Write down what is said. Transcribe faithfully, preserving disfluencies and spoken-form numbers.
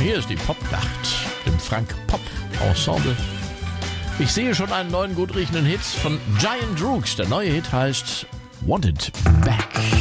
Hier ist die Popnacht im Frank Pop Ensemble. Ich sehe schon einen neuen gut riechenden Hit von Giant Rooks. Der neue Hit heißt Want It Back.